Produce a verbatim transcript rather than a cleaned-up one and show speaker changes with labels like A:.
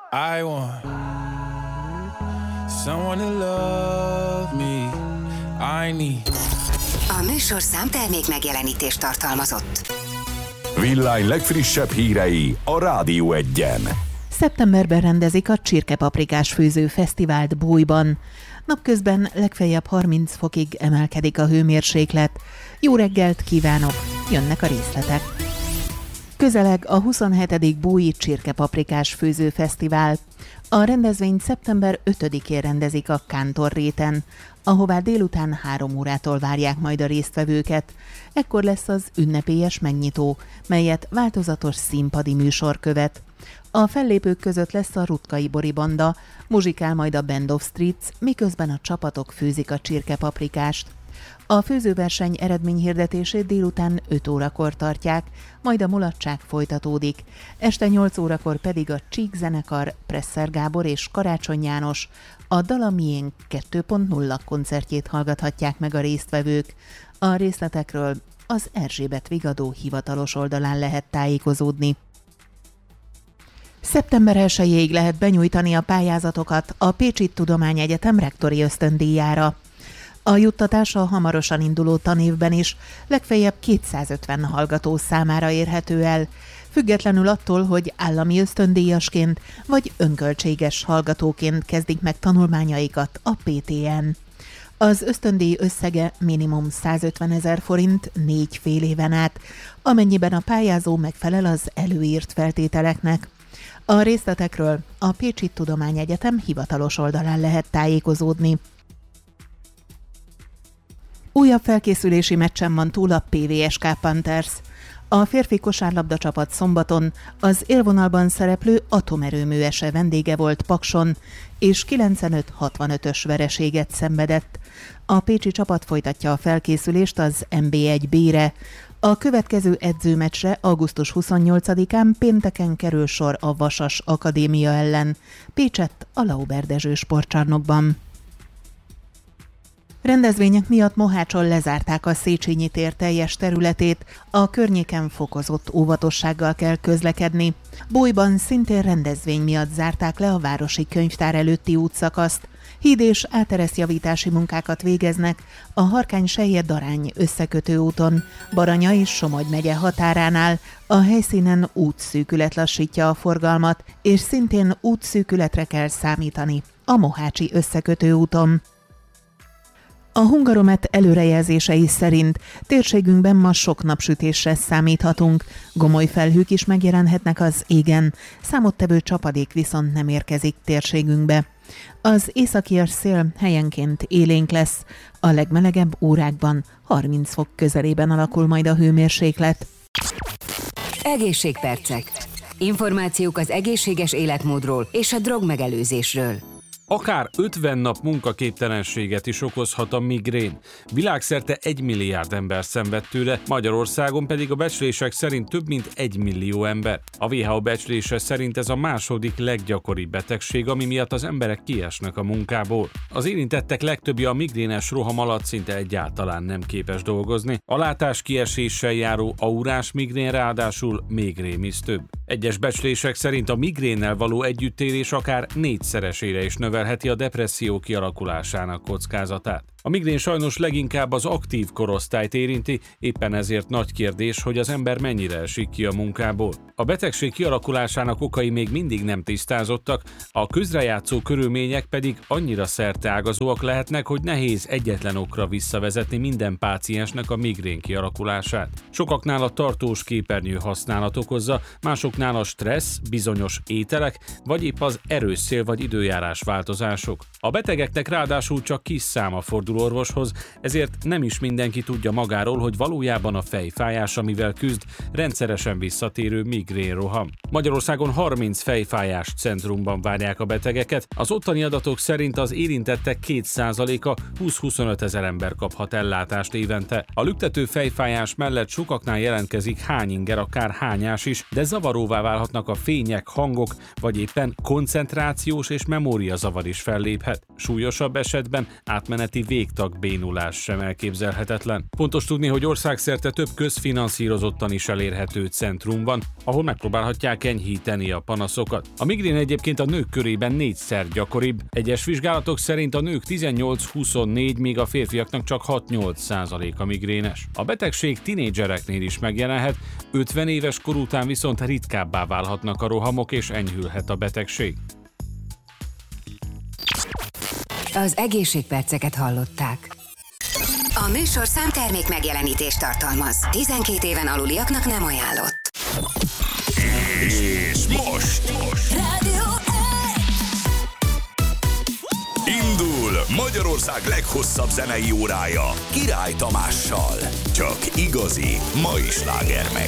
A: I want someone to love me. I need.
B: A műsorszám termék megjelenítést tartalmazott.
C: Villány legfrissebb hírei a Rádió Egyen.
D: Szeptemberben rendezik a Csirkepaprikás Főző Fesztivált Bójban. Napközben legfeljebb harminc fokig emelkedik a hőmérséklet. Jó reggelt kívánok! Jönnek a részletek. Közeleg a huszonhetedik Bói Csirkepaprikás Főző Fesztivál. A rendezvényt szeptember ötödikén rendezik a Kántorréten, ahová délután három órától várják majd a résztvevőket. Ekkor lesz az ünnepélyes megnyitó, melyet változatos színpadi műsor követ. A fellépők között lesz a Rutkai Bori Banda, muzsikál majd a Band of Streets, miközben a csapatok főzik a csirkepaprikást. A főzőverseny eredményhirdetését délután öt órakor tartják, majd a mulatság folytatódik. Este nyolc órakor pedig a Csík zenekar, Presser Gábor és Karácsony János a Dala Miénk kettő pont nulla koncertjét hallgathatják meg a résztvevők. A részletekről az Erzsébet Vigadó hivatalos oldalán lehet tájékozódni. Szeptember elsejéig lehet benyújtani a pályázatokat a Pécsi Tudományegyetem rektori ösztöndíjára. A juttatás a hamarosan induló tanévben is legfeljebb kétszázötven hallgató számára érhető el, függetlenül attól, hogy állami ösztöndíjasként vagy önköltséges hallgatóként kezdik meg tanulmányaikat a pé té en. Az ösztöndíj összege minimum százötvenezer forint négy fél éven át, amennyiben a pályázó megfelel az előírt feltételeknek. A részletekről a Pécsi Tudományegyetem hivatalos oldalán lehet tájékozódni. Újabb felkészülési meccsen van túl a pé vé es ká Panthers. A férfi kosárlabda csapat szombaton az élvonalban szereplő atomerőműese vendége volt Pakson, és kilencvenöt hatvanötös vereséget szenvedett. A pécsi csapat folytatja a felkészülést az en bé egy bé-re. A következő edzőmeccsre augusztus huszonnyolcadikán pénteken kerül sor a Vasas Akadémia ellen, Pécsett a Lauber Dezső sportcsarnokban. Rendezvények miatt Mohácson lezárták a Széchenyi tér teljes területét, a környéken fokozott óvatossággal kell közlekedni. Bójban szintén rendezvény miatt zárták le a városi könyvtár előtti útszakaszt. Híd- és átereszjavítási munkákat végeznek a Harkány-Sellye-Darány összekötő úton, Baranya és Somogy megye határánál. A helyszínen útszűkület lassítja a forgalmat, és szintén útszűkületre kell számítani a Mohácsi összekötő úton. A Hungaromet előrejelzései szerint térségünkben ma sok napsütésre számíthatunk, gomoly felhők is megjelenhetnek az égen, számottevő csapadék viszont nem érkezik térségünkbe. Az északias szél helyenként élénk lesz, a legmelegebb órákban harminc fok közelében alakul majd a hőmérséklet.
B: Egészségpercek. Információk az egészséges életmódról és a drogmegelőzésről.
E: Akár ötven nap munkaképtelenséget is okozhat a migrén. Világszerte egy milliárd ember szenved tőle, Magyarországon pedig a becslések szerint több mint egy millió ember. A dupla vé há o becslése szerint ez a második leggyakoribb betegség, ami miatt az emberek kiesnek a munkából. Az érintettek legtöbbje a migrénes roham alatt szinte egyáltalán nem képes dolgozni. A látás kieséssel járó aurás migrén ráadásul még rémisztőbb. Egyes becslések szerint a migrénnel való együttélés akár négyszeresére is növelheti a depresszió kialakulásának kockázatát. A migrén sajnos leginkább az aktív korosztályt érinti, éppen ezért nagy kérdés, hogy az ember mennyire esik ki a munkából. A betegség kialakulásának okai még mindig nem tisztázottak, a közrejátszó körülmények pedig annyira szerteágazóak lehetnek, hogy nehéz egyetlen okra visszavezetni minden páciensnek a migrén kialakulását. Sokaknál a tartós képernyő használat okozza, másoknál a stressz, bizonyos ételek, vagy épp az erős szél vagy időjárás változások. A betegeknek ráadásul csak kis száma fordul orvoshoz, ezért nem is mindenki tudja magáról, hogy valójában a fejfájás, amivel küzd, rendszeresen visszatérő migrénroham. Magyarországon harminc fejfájás centrumban várják a betegeket, az ottani adatok szerint az érintettek két százaléka húsz-huszonöt ezer ember kaphat ellátást évente. A lüktető fejfájás mellett sokaknál jelentkezik hányinger, akár hányás is, de zavaróvá válhatnak a fények, hangok, vagy éppen koncentrációs és memóriazavar is felléphet. Súlyosabb esetben átmeneti vég végtagbénulás sem elképzelhetetlen. Fontos tudni, hogy országszerte több közfinanszírozottan is elérhető centrum van, ahol megpróbálhatják enyhíteni a panaszokat. A migrén egyébként a nők körében négyszer gyakoribb. Egyes vizsgálatok szerint a nők tizennyolc-huszonnégy, míg a férfiaknak csak hat-nyolc százaléka migrénes. A betegség tinédzsereknél is megjelenhet, ötven éves kor után viszont ritkábbá válhatnak a rohamok és enyhülhet a betegség.
B: Az egészségperceket hallották.
F: A műsorszám termék megjelenítést tartalmaz. tizenkét éven aluliaknak nem ajánlott.
C: És most, most.
F: Rádió
C: Indul Magyarország leghosszabb zenei órája Király Tamással. Csak igazi mai slágermek.